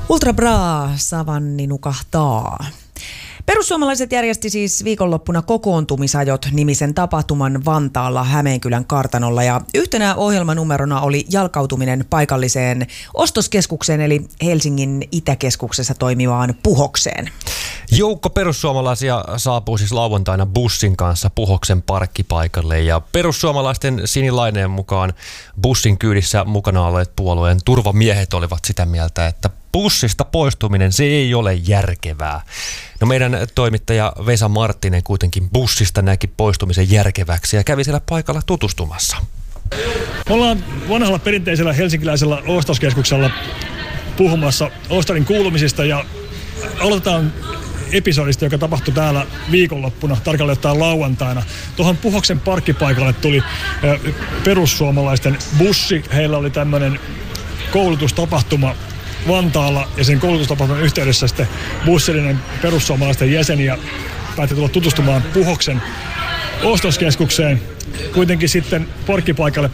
Ultra Bra, savanni nukahtaa. Perussuomalaiset järjesti siis viikonloppuna kokoontumisajot-nimisen tapahtuman Vantaalla Hämeenkylän kartanolla ja yhtenä ohjelmanumerona oli jalkautuminen paikalliseen ostoskeskukseen eli Helsingin Itäkeskuksessa toimivaan Puhokseen. Joukko perussuomalaisia saapuu siis lauantaina bussin kanssa Puhoksen parkkipaikalle ja perussuomalaisten Sinilaineen mukaan bussin kyydissä mukana olleet puolueen turvamiehet olivat sitä mieltä, että bussista poistuminen se ei ole järkevää. No meidän toimittaja Vesa Marttinen kuitenkin bussista näki poistumisen järkeväksi ja kävi siellä paikalla tutustumassa. Ollaan vanhalla perinteisellä helsinkiläisellä ostoskeskuksella puhumassa Ostarin kuulumisista ja aloitetaan episodista, joka tapahtui täällä viikonloppuna, tarkalleen ottaen lauantaina. Tuohon Puhoksen parkkipaikalle tuli perussuomalaisten bussi. Heillä oli tämmöinen koulutustapahtuma Vantaalla ja sen koulutustapahtuman yhteydessä sitten bussillinen perussuomalaisten jäseniä päätti tulla tutustumaan Puhoksen ostoskeskukseen. Kuitenkin sitten parkkipaikalle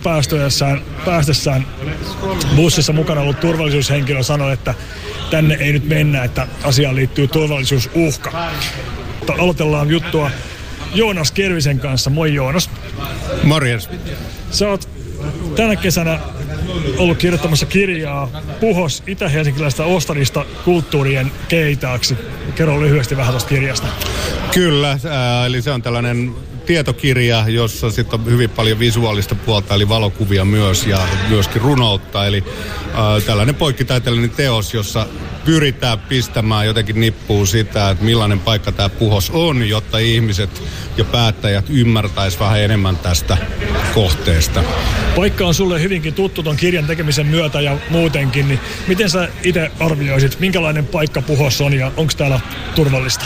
päästessään bussissa mukana ollut turvallisuushenkilö sanoi, että tänne ei nyt mennä, että asiaan liittyy turvallisuusuhka. Aloitellaan juttua Joonas Kervisen kanssa. Moi Joonas. Morjens. Sä oot tänä kesänä ollut kirjoittamassa kirjaa Puhos itä-helsinkiläistä Ostarista kulttuurien keitaaksi. Kerro lyhyesti vähän tuosta kirjasta. Kyllä, eli se on tällainen tietokirja, jossa sitten on hyvin paljon visuaalista puolta, eli valokuvia myös ja myöskin runoutta. Eli tällainen poikkitaiteellinen teos, jossa pyritään pistämään jotenkin nippuun sitä, että millainen paikka tämä Puhos on, jotta ihmiset ja päättäjät ymmärtäisivät vähän enemmän tästä kohteesta. Paikka on sulle hyvinkin tuttu ton kirjan tekemisen myötä ja muutenkin, niin miten sä itse arvioisit, minkälainen paikka Puhos on ja onko täällä turvallista?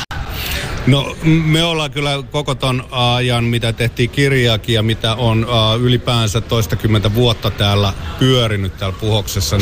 No me ollaan kyllä koko ton ajan, mitä tehtiin kirjaakin ja mitä on ylipäänsä toistakymmentä vuotta täällä pyörinyt täällä Puhoksessa,